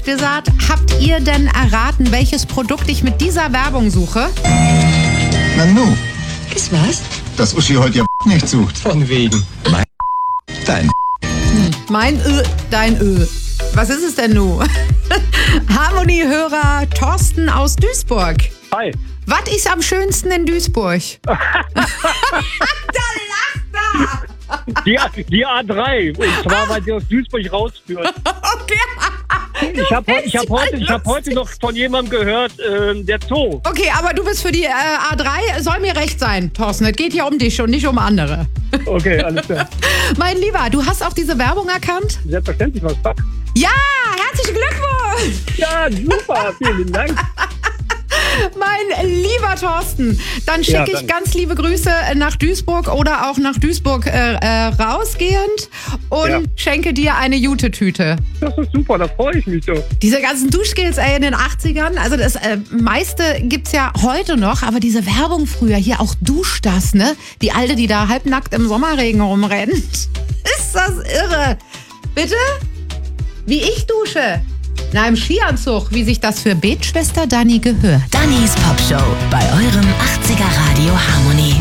gesagt, habt ihr denn erraten, welches Produkt ich mit dieser Werbung suche? Nanu, Ist was? dass Uschi heute ja nicht sucht. Von wegen. Dein Mein dein Was ist es denn nun? Harmonie-Hörer Thorsten aus Duisburg. Hi. Was ist am schönsten in Duisburg? Da lacht er! Die A3, und zwar, weil sie aus Duisburg rausführt. Okay. Ich hab heute noch von jemandem gehört, der Zoo. Okay, aber du bist für die A3, soll mir recht sein, Thorsten. Es geht ja um dich und nicht um andere. Okay, alles klar. Mein Lieber, du hast auch diese Werbung erkannt? Selbstverständlich, was Fuck. Ja, herzlichen Glückwunsch! Ja, super, vielen Dank. Mein lieber Thorsten, dann schicke ich danke. ganz liebe Grüße nach Duisburg oder auch nach Duisburg rausgehend und schenke dir eine Jute-Tüte. Das ist super, da freue ich mich doch. Diese ganzen Duschgels in den 80ern, also das meiste gibt's ja heute noch, aber diese Werbung früher, hier auch Dusch das, ne? Die Alte, die da halbnackt im Sommerregen rumrennt. Ist das irre? Bitte? Wie ich dusche? Na, im Skianzug, wie sich das für Betschwester Dani gehört. Dannys Popshow bei eurem 80er Radio Harmonie.